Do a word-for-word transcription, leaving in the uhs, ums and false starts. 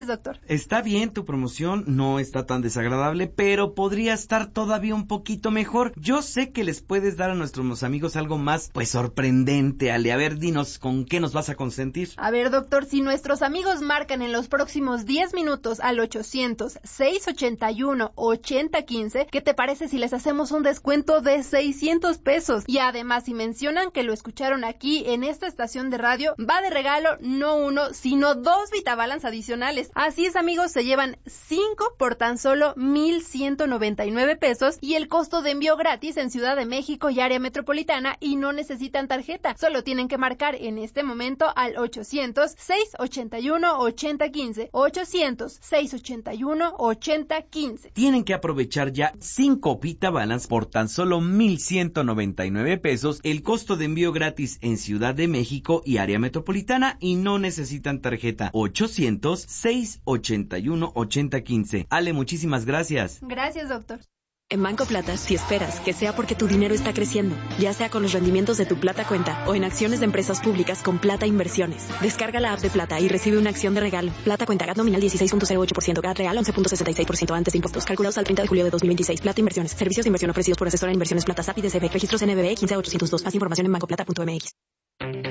doctor. Está bien, tu promoción no está tan desagradable, pero podría estar todavía un poquito mejor. Yo sé que les puedes dar a nuestros amigos algo más, pues, sorprendente, Ale. A ver, dinos, ¿con qué nos vas a consentir? A ver, doctor, si nuestros amigos marcan en los próximos diez minutos al ochocientos, seiscientos ochenta y uno, ochenta quince, ¿qué te parece si les hacemos un descuento de seiscientos pesos? Y además, si mencionan que lo escucharon aquí en esta estación de radio, va de regalo no uno, sino dos Vitabalance adicionales. Así es, amigos, se llevan cinco por tan solo mil ciento noventa y nueve pesos y el costo de envío gratis en Ciudad de México y área metropolitana, y no necesitan tarjeta. Solo tienen que marcar en este momento al ochocientos, seiscientos ochenta y uno, ochenta quince, ochocientos, seiscientos ochenta y uno, ochenta quince. Tienen que aprovechar ya cinco Vitabalance por tan solo mil ciento noventa y nueve pesos, el costo de envío gratis en Ciudad de México y área metropolitana, y no necesitan tarjeta. ochocientos, seiscientos ochenta y uno, ochenta quince. Ale, muchísimas gracias. Gracias, doctor. En Banco Plata, si esperas que sea porque tu dinero está creciendo, ya sea con los rendimientos de tu Plata Cuenta o en acciones de empresas públicas con Plata Inversiones. Descarga la app de Plata y recibe una acción de regalo. Plata Cuenta, G A T nominal dieciséis punto cero ocho por ciento, G A T real once punto sesenta y seis por ciento antes de impuestos. Calculados al treinta de julio de dos mil veintiséis. Plata Inversiones. Servicios de inversión ofrecidos por Asesora de Inversiones Plata S A P y D C B. Registros N B B quince mil ochocientos dos. Más información en bancoplata punto m x.